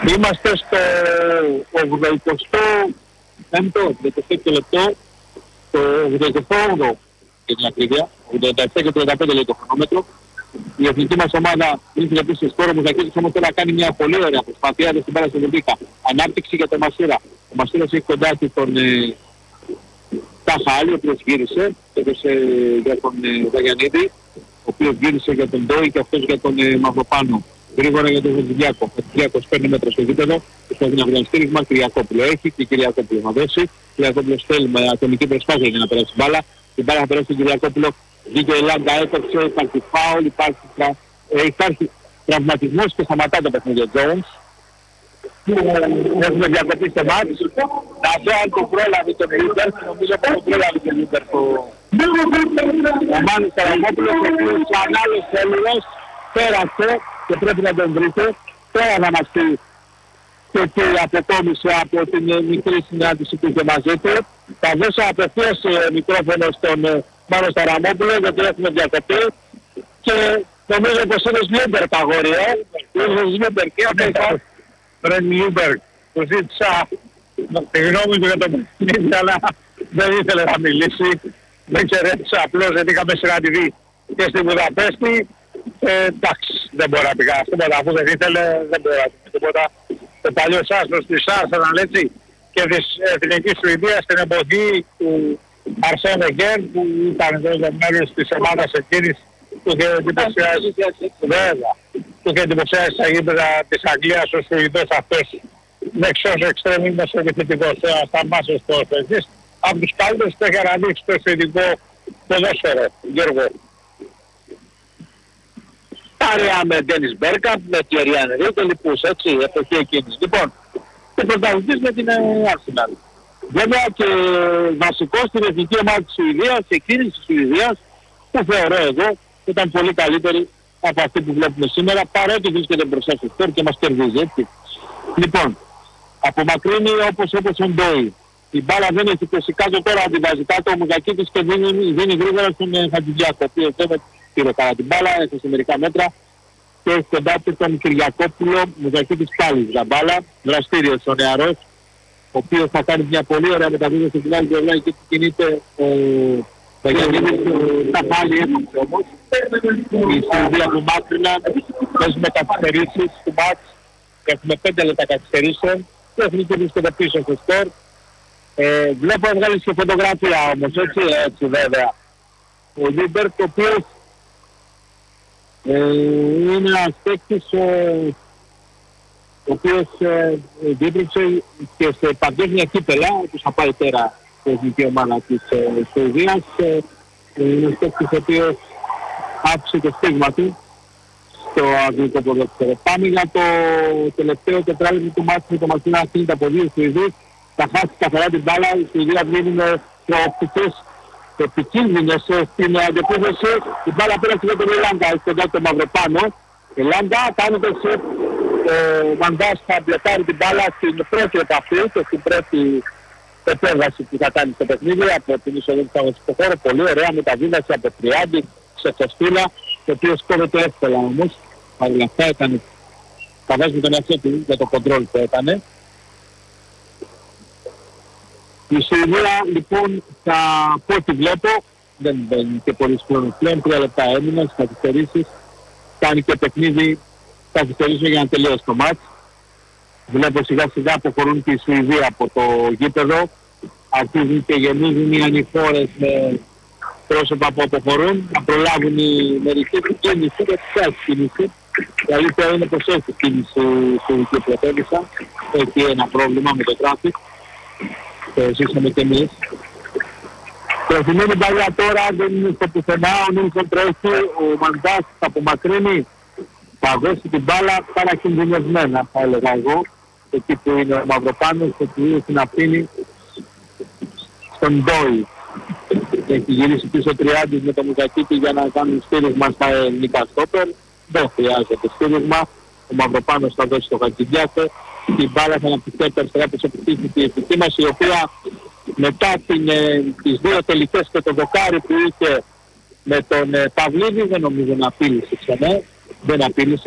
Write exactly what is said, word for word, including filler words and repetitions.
Είμαστε στο ογδοηκοστό πέμπτο λεπτό, το ογδοηκοστό όγδοο για την ακρίβεια, ογδόντα επτά και τριάντα πέντε λέει το χρονόμετρο. Η εθνική μας ομάδα ήρθε επίσης στο σκόρο, ο Μουζακίδης όμως τώρα κάνει μια πολύ ωραία προσπάθεια στην μπάλα στην Βουλίκα. Ανάπτυξη για τον Μασούρα. Ο Μασούρας έχει κοντά του τον ε, Ταχάλη, ο οποίος γύρισε, έδωσε για τον ε, Βαγιανίδη, ο οποίος γύρισε για τον Ντόι και αυτός για τον ε, Μαυροπάνο. Γρήγορα για τον Βεντζιάκο. Ο Βεντζιάκος παίρνει μέτρα στο γήπεδο, στο δυναμικό στήριγμα, Κυριακόπουλο έχει και Κυριακόπουλο να δώσει. Κυριακόπουλος θέλει με ατομική προσπάθεια για να περάσει την μπάλα. Την μπάλα θα περάσει τον Κυριακόπουλο. Βγήκε η Λάγκα, έπαιξε, υπάρχει φάουλ, υπάρχει, ε, υπάρχει τραυματισμός και σταματά το παιχνίδι ο Jones. Έχουμε διακοπή στο μάτς. Να δω αν το πρόλαβε τον Λίμπερ, νομίζω πως το πρόλαβε τον Λίμπερ. Ο Μάνος Καραμόπουλος, ο οποίος σαν άλλος Έλληνας πέρασε και πρέπει να τον βρείτε. Τώρα θα μας πει και τι αποκόμισε από την μικρή συνάντηση που είχε μαζί του. Θα δώσω απευθείας μικρόφωνο στον Μάνο Καραμόπουλο γιατί έχουμε διακοπή και νομίζω πως είναι Λίμπερ τα αγόρια. Είναι Λίμπερ και αυτό. Φρεν Λίμπερ, του ζήτησα τη γνώμη του για το παιχνίδι, αλλά δεν ήθελε να μιλήσει. Δεν ξερέτησα απλώς, γιατί είχαμε συναντηθεί και στη Βουδαπέστη. Ε, εντάξει, δεν μπορώ να πει κανένας τίποτα, αφού δεν ήθελε, δεν μπορώ να πει τίποτα. Το παλιό άσπρος της Arsenal, έτσι, και της Εθνικής Σουηδίας στην εποχή του Αρσέν Βενγκέρ, που ήταν εδώ μέρος της ομάδας εκείνης, που είχε εντυπωσιάσει, βέβαια, που είχε εντυπωσιάσει στα γήπεδα της Αγγλίας ο Σουηδός αυτός, με εξώσο εξτρέμιμος επιθετικός, στα μάσες του Ορθεσής, από τους καλύτερους που έχει αναδείξει το σουηδικό ποδόσφαιρο, Γιώργο. Παρέα με Ντένις Μπέρκαμπ, με Τιερί Ανρί και λοιπούς, έτσι, εποχή εκείνης. Λοιπόν, και πρωταγωνιστής με την Arsenal. Βέβαια και βασικός στην εθνική ομάδα της Σουηδίας, εκείνης της Σουηδίας, που θεωρώ εγώ ήταν πολύ καλύτερη από αυτή που βλέπουμε σήμερα, παρότι βρίσκεται μπροστά στο σκορ και μας κερδίζει, έτσι. Λοιπόν, απομακρύνει όπως όπως ο Ντόι. Η μπάλα δεν έχει πέσει κάτω, τώρα αντιβάζει κάτω ο Μουζακίδης και δίνει, δίνει γρήγορα στον Χατζηδιάκο, ο οποίος δεν πήρε καλά την μπάλα, έφτασε μερικά μέτρα και έχει κοντά του τον Κυριακόπουλο, Μουζακίδης πάλι για μπάλα, δραστήριος ο νεαρός, ο οποίος θα κάνει μια πολύ ωραία μεταβίβαση στην κοινάλλη πλευρά και κινείται ο Βαγιανίδης, τα πάλι έπαιξε όμως. Η Σουηδία που μάκρυνα, παίζουμε καθυστερήσεις του μάτς, έχουμε πέντε λεπτά καθυστερήσεων, και εθνική βρίσκεται πίσω στο σκορ. Ε, βλέπω να βγάλεις και φωτογραφία όμως, έτσι, έτσι βέβαια. Ο Λίμπερ, ο οποίος ε, είναι ένας παίκτης ο οποίος ε, δίπληξε και σε παγκόσμια κύπελα, όπως θα πάει τώρα η εθνική ομάδα της ε, Σουηδίας. Ε, είναι ένας παίκτης ο οποίος άφησε το στίγμα του στο αγγλικό ποδόσφαιρο. Πάμε για το τελευταίο τετράλεπτο του μάτς με το Μασούρα Αστίνη από δύο Σουηδούς. Θα χάσει καθαρά την μπάλα, η Σουηδία βγαίνει με προοπτικές επικίνδυνες στην αντεπίθεση. Η μπάλα πέρασε για τον Ελάντα, έχει κοντά τον Μαυροπάνο. Ελάντα κάνει το σετ, ο Μαντάς θα μπλοκάρει την μπάλα στην πρώτη επαφή και στην πρώτη επέμβαση που θα κάνει στο παιχνίδι από την είσοδο του αγωνιστικού χώρου. Πολύ ωραία μεταβίβαση από Τριάντη σε Κοστούλα, το οποίο σκόρεται εύκολα όμως. Παρ' όλα αυτά έκανε, θα βάζει τον εαυτό του για το κοντρόλ που έκανε. Η Σουηδία λοιπόν θα πω ότι βλέπω, δεν μπαίνει και πολύ χρόνο πλέον, τρία λεπτά έμειναν στις καθυστερήσεις, κάνει και παιχνίδι καθυστερήσεων για να τελειώσει το μάτς. Βλέπω σιγά σιγά αποχωρούν και η Σουηδία από το γήπεδο, αρχίζουν και γεμίζουν οι ανηφόρες με πρόσωπα που αποχωρούν, να προλάβουν οι μερικοί την κίνηση, γιατί έχει κίνηση. Η αλήθεια είναι πως έχει κίνηση η Σουηδική πρωτεύουσα, έχει ένα πρόβλημα με το τράφικ. Το ζήσαμε και εμείς. Προφημένη παλιά τώρα δεν είναι στο πουθενά, ο Νίλσον τρέχει, ο Μαντάς θα απομακρύνει, θα δώσει την μπάλα παρακινδυνευμένα θα έλεγα εγώ, εκεί που είναι ο Μαυροπάνος, ο οποίος την αφήνει στον Ντόι. Έχει γυρίσει πίσω Τριάντης με το Μουζακίτη για να κάνουν στήριγμα στα ελληνικά στόπερ, δεν χρειάζεται στήριγμα, ο Μαυροπάνος θα δώσει το Χατζηδιάκο. Η μπάλα θα αναπτυχθεί από τα αριστερά της επιτυχής μας, η οποία μετά την, ε, τις δύο τελικές και το δοκάρι που είχε με τον ε, Παυλίδη δεν νομίζω να απείλησε ξανά, δεν απείλησε.